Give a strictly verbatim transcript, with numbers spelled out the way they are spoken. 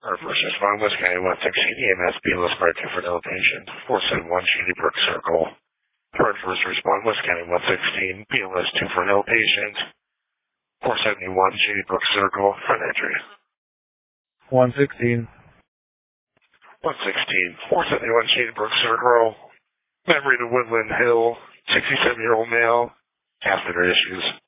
Our first respond was County one sixteen E M S B L S Brighton for no patient, four seven one Shady Brook Circle. Our first respond was County one sixteen B L S two for no patient, four seventy-one Shady Brook Circle for an entry. one sixteen. one sixteen, four seventy-one Shady Brook Circle. Memory to Woodland Hill, sixty-seven-year-old male, catheter issues.